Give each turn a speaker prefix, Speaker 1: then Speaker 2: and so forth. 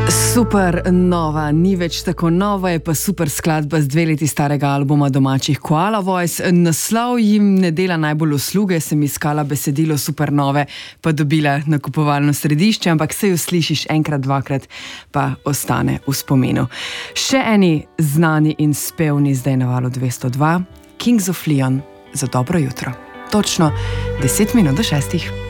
Speaker 1: Super nova, ni več tako nova, je pa super skladba z 2 leti starega albuma domačih Koala Voice. Naslov jim ne dela najbolj usluge, sem iskala besedilo super nove, pa dobila nakupovalno središče, ampak se jo slišiš enkrat, dvakrat, pa ostane v spominu. Še eni znani in spevni zdaj na Valu 202, Kings of Leon, za dobro jutro. Točno 10 minut do 6.